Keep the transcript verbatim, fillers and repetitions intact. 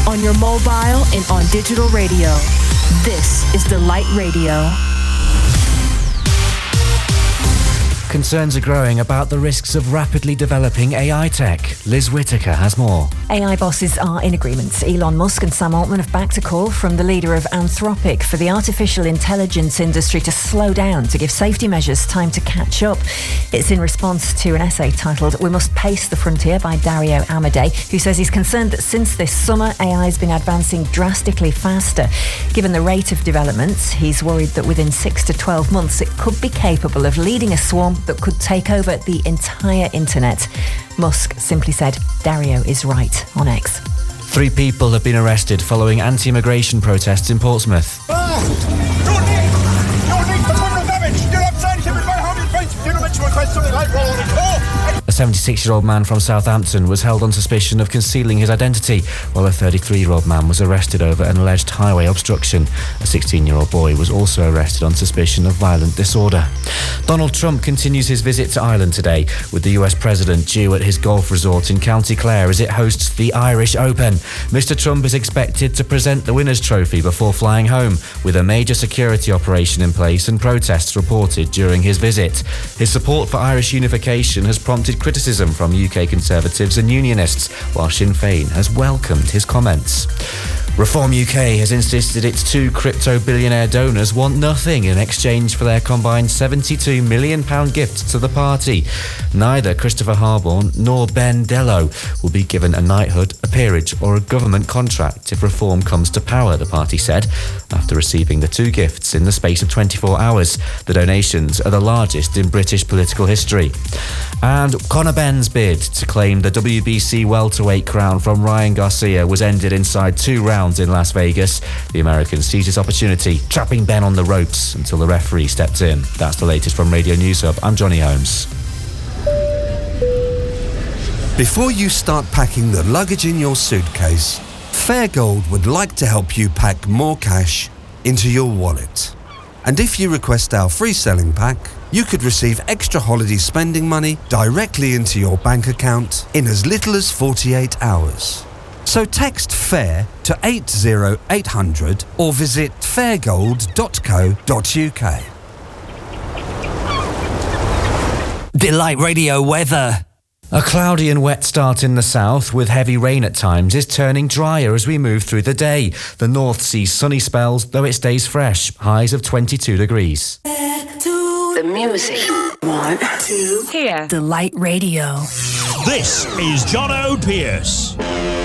on your mobile and on digital radio. This is Delight Radio. Concerns are growing about the risks of rapidly developing A I tech. Liz Whittaker has more. A I bosses are in agreement. Elon Musk and Sam Altman have backed a call from the leader of Anthropic for the artificial intelligence industry to slow down to give safety measures time to catch up. It's in response to an essay titled "We Must Pace the Frontier" by Dario Amodei, who says he's concerned that since this summer, A I has been advancing drastically faster. Given the rate of development, he's worried that within six to twelve months, it could be capable of leading a swarm that could take over the entire internet. Musk simply said, "Dario is right," on X. Three people have been arrested following anti-immigration protests in Portsmouth. Ah, don't need, don't need for criminal damage. You're upside him in my home face. You don't mention request something like rolling a car. A seventy-six-year-old man from Southampton was held on suspicion of concealing his identity, while a thirty-three-year-old man was arrested over an alleged highway obstruction. A sixteen-year-old boy was also arrested on suspicion of violent disorder. Donald Trump continues his visit to Ireland today, with the U S president due at his golf resort in County Clare as it hosts the Irish Open. Mister Trump is expected to present the winner's trophy before flying home, with a major security operation in place and protests reported during his visit. His support for Irish unification has prompted criticism from U K Conservatives and Unionists, while Sinn Féin has welcomed his comments. Reform U K has insisted its two crypto billionaire donors want nothing in exchange for their combined seventy-two million pounds gifts to the party. Neither Christopher Harborne nor Ben Dello will be given a knighthood, a peerage or a government contract if Reform comes to power, the party said, after receiving the two gifts in the space of twenty-four hours. The donations are the largest in British political history. And Conor Benn's bid to claim the W B C welterweight crown from Ryan Garcia was ended inside two rounds in Las Vegas. The American seized his opportunity, trapping Ben on the ropes until the referee stepped in. That's the latest from Radio News Hub. I'm Johnny Holmes. Before you start packing the luggage in your suitcase, Fairgold would like to help you pack more cash into your wallet. And if you request our free selling pack, you could receive extra holiday spending money directly into your bank account in as little as forty-eight hours. So text FAIR to eight zero eight hundred or visit fairgold dot co dot uk. Delight Radio weather. A cloudy and wet start in the south, with heavy rain at times, is turning drier as we move through the day. The north sees sunny spells, though it stays fresh. Highs of twenty-two degrees. The music. One, two, here. Delight Radio. This is John O'Pearce.